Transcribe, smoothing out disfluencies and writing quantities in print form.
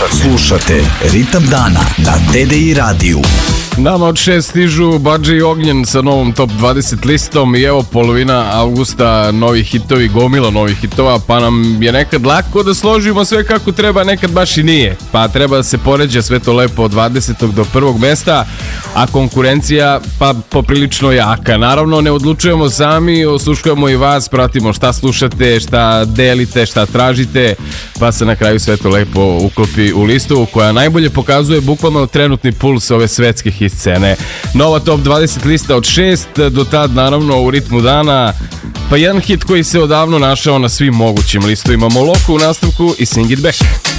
Slušate Ritam dana na TDI radiju. Nama od 6 stižu Badže i Ognjen sa novom top 20 listom i evo polovina avgusta, novi hitovi, gomila novih hitova, pa nam je nekad lako da složimo sve kako treba, nekad baš i nije. Pa treba da se poređa sve to lepo od 20. do 1. mesta, a konkurencija pa poprilično jaka. Naravno ne odlučujemo sami, osluškujemo i vas, pratimo šta slušate, šta delite, šta tražite, pa se na kraju sve to lepo uklopi u listu koja najbolje pokazuje bukvalno trenutni puls ove svetske hit scene. Nova top 20 lista od 6, do tad naravno u ritmu dana pa jedan hit koji se odavno našao na svim mogućim listovima. Moloko u nastavku i Sing It Back.